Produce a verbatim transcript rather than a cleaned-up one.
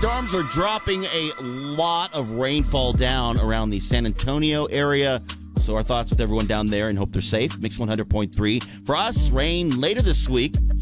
storms are dropping a lot of rainfall down around the San Antonio area. So our thoughts with everyone down there and hope they're safe. Mix one hundred point three. For us, rain later this week.